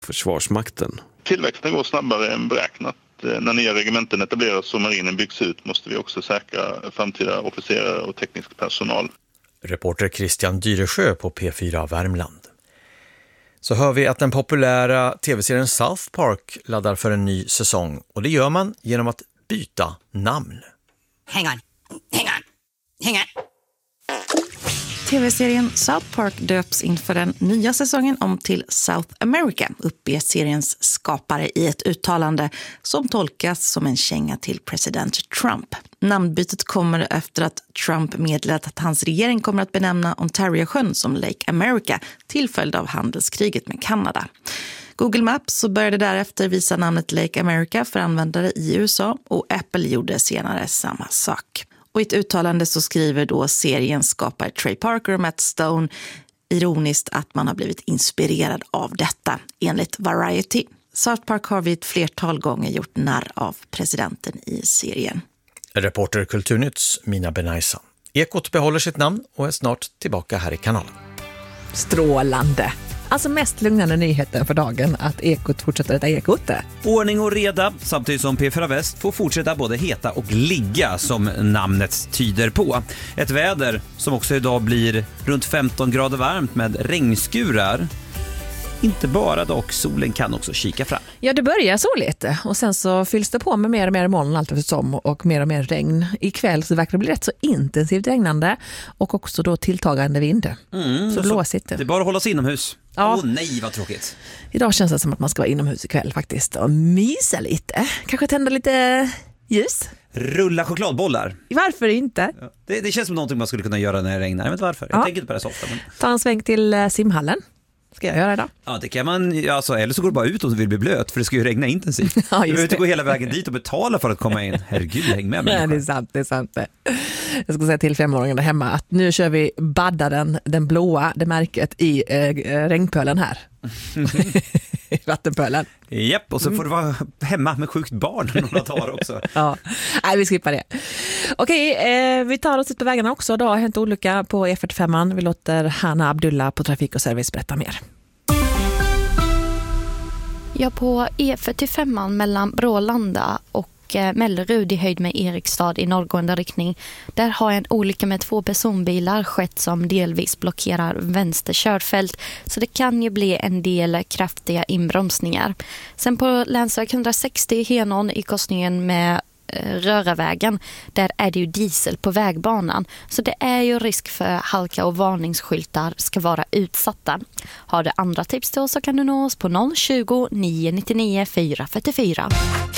Försvarsmakten. Tillväxten går snabbare än beräknat. När nya regementen etableras och marinen byggs ut måste vi också säkra framtida officerare och teknisk personal. Reporter Christian Dyresjö på P4 Värmland. Så hör vi att den populära tv-serien South Park laddar för en ny säsong. Och det gör man genom att byta namn. Hang on. TV-serien South Park döps inför den nya säsongen om till South America, uppger seriens skapare i ett uttalande som tolkas som en känga till president Trump. Namnbytet kommer efter att Trump meddelat att hans regering kommer att benämna Ontario-sjön som Lake America till följd av handelskriget med Kanada. Google Maps så började därefter visa namnet Lake America för användare i USA och Apple gjorde senare samma sak. Och i ett uttalande så skriver då seriens skapare Trey Parker och Matt Stone ironiskt att man har blivit inspirerad av detta, enligt Variety. South Park har vid ett flertal gånger gjort narr av presidenten i serien. Reporter Kulturnytts Mina Benaisa. Ekot behåller sitt namn och är snart tillbaka här i kanalen. Strålande! Alltså mest lugnande nyheten för dagen att Ekot fortsätter äta Ekot. Ordning och reda, samtidigt som P4 Väst får fortsätta både heta och ligga som namnet tyder på. Ett väder som också idag blir runt 15 grader varmt med regnskurar. Inte bara dock, solen kan också kika fram. Ja, det börjar soligt och sen så fylls det på med mer och mer moln allt eftersom och mer regn. Ikväll så verkar det bli rätt så intensivt regnande och också då tilltagande vind. Så blåsigt. Det är bara att hålla sig inomhus. Ja. Nej, vad tråkigt. Idag känns det som att man ska vara inomhus ikväll faktiskt och mysa lite. Kanske tända lite ljus. Rulla chokladbollar. Varför inte? Ja. Det känns som någonting man skulle kunna göra när det regnar. Jag vet inte varför. Jag tänker inte på det så ofta. Men... Ta en sväng till simhallen. Ska jag göra det? Ja, det kan man, alltså, eller så går det bara ut och vill bli blöt för det ska ju regna intensivt. Ja, du behöver inte gå hela vägen dit och betala för att komma in. Herregud, häng med mig. Nej, det är sant. Jag ska säga till 5-åringen där hemma att nu kör vi baddaren, den blåa, det märket i regnpölen här. I vattenpölen. Japp, och så får du vara hemma med sjukt barn några dagar också. Ja, nej, vi skippar det. Okej, vi tar oss ut på vägarna också. Det har hänt olycka på E45. Vi låter Hanna Abdullah på Trafik och Service berätta mer. Ja, på E45 mellan Brålanda och Mellerud i höjd med Erikstad i norrgående riktning. Där har en olycka med 2 personbilar skett som delvis blockerar vänster körfält. Så det kan ju bli en del kraftiga inbromsningar. Sen på länsväg 160 i Henån i korsningen med Röravägen, där är det ju diesel på vägbanan. Så det är ju risk för halka och varningsskyltar ska vara utsatta. Har du andra tips till oss så kan du nå oss på 020 999 444.